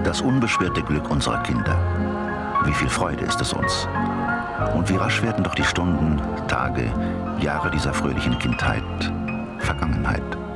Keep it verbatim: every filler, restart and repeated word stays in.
Das unbeschwerte Glück unserer Kinder. Wie viel Freude ist es uns. Und wie rasch werden doch die Stunden, Tage, Jahre dieser fröhlichen Kindheit Vergangenheit.